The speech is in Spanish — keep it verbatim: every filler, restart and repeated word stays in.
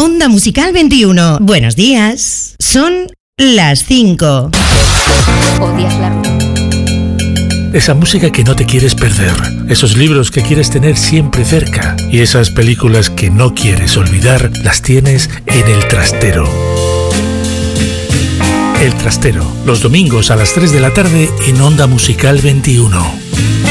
Onda Musical veintiuno. Buenos días. Son las cinco. ¿Odias la ruta? Esa música que no te quieres perder, esos libros que quieres tener siempre cerca y esas películas que no quieres olvidar, las tienes en El Trastero. El Trastero, los domingos a las tres de la tarde en Onda Musical veintiuno.